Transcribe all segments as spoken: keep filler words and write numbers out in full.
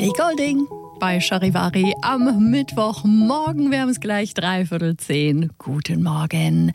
Ellie Goulding bei Charivari am Mittwochmorgen. Wir haben es gleich dreiviertel zehn. Guten Morgen.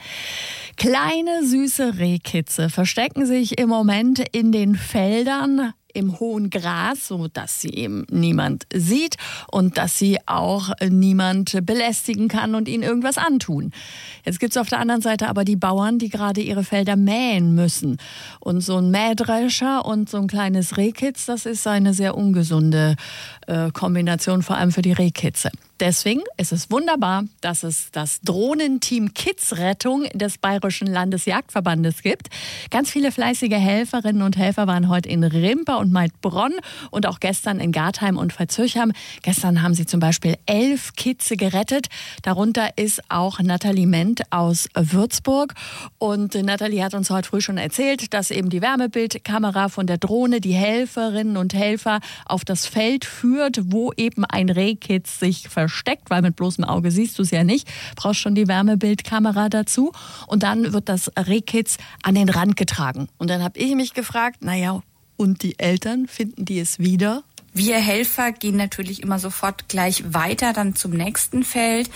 Kleine, süße Rehkitze verstecken sich im Moment in den Feldern im hohen Gras, so dass sie eben niemand sieht und dass sie auch niemand belästigen kann und ihnen irgendwas antun. Jetzt gibt es auf der anderen Seite aber die Bauern, die gerade ihre Felder mähen müssen. Und so ein Mähdrescher und so ein kleines Rehkitz, das ist eine sehr ungesunde äh, Kombination, vor allem für die Rehkitze. Deswegen ist es wunderbar, dass es das Drohnenteam Kidsrettung des Bayerischen Landesjagdverbandes gibt. Ganz viele fleißige Helferinnen und Helfer waren heute in Rimper und Maidbronn und auch gestern in Gartheim und Veitshöchheim. Gestern haben sie zum Beispiel elf Kitze gerettet. Darunter ist auch Nathalie Ment aus Würzburg. Und Nathalie hat uns heute früh schon erzählt, dass eben die Wärmebildkamera von der Drohne die Helferinnen und Helfer auf das Feld führt, wo eben ein Rehkitz sich versteckt. versteckt, weil mit bloßem Auge siehst du es ja nicht. Brauchst schon die Wärmebildkamera dazu. Und dann wird das Rehkitz an den Rand getragen. Und dann habe ich mich gefragt, naja, und die Eltern, finden die es wieder? Wir Helfer gehen natürlich immer sofort gleich weiter, dann zum nächsten Feld.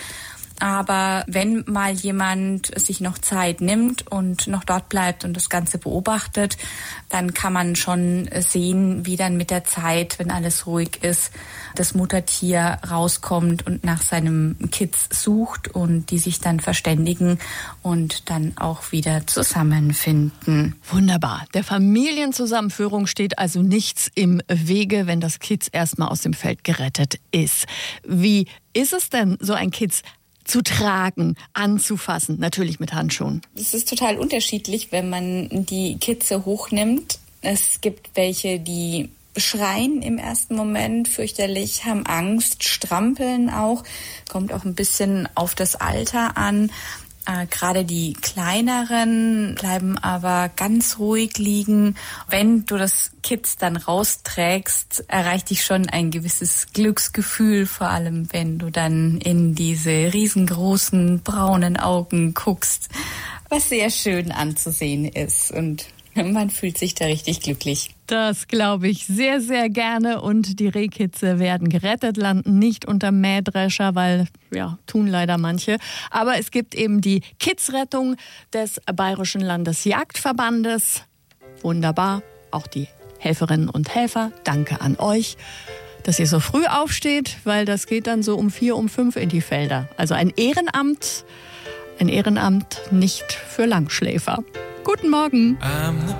Aber wenn mal jemand sich noch Zeit nimmt und noch dort bleibt und das Ganze beobachtet, dann kann man schon sehen, wie dann mit der Zeit, wenn alles ruhig ist, das Muttertier rauskommt und nach seinem Kitz sucht und die sich dann verständigen und dann auch wieder zusammenfinden. Wunderbar. Der Familienzusammenführung steht also nichts im Wege, wenn das Kitz erstmal aus dem Feld gerettet ist. Wie ist es denn, so ein Kitz zu tragen, anzufassen, natürlich mit Handschuhen? Es ist total unterschiedlich, wenn man die Kitze hochnimmt. Es gibt welche, die schreien im ersten Moment fürchterlich, haben Angst, strampeln auch, kommt auch ein bisschen auf das Alter an. Äh, gerade die kleineren bleiben aber ganz ruhig liegen. Wenn du das Kitz dann rausträgst, erreicht dich schon ein gewisses Glücksgefühl, vor allem wenn du dann in diese riesengroßen braunen Augen guckst, was sehr schön anzusehen ist und man fühlt sich da richtig glücklich. Das glaube ich sehr, sehr gerne. Und die Rehkitze werden gerettet, landen nicht unter Mähdrescher, weil, ja, tun leider manche. Aber es gibt eben die Kidsrettung des Bayerischen Landesjagdverbandes. Wunderbar. Auch die Helferinnen und Helfer, danke an euch, dass ihr so früh aufsteht, weil das geht dann so um vier, um fünf in die Felder. Also ein Ehrenamt, ein Ehrenamt nicht für Langschläfer. Guten Morgen.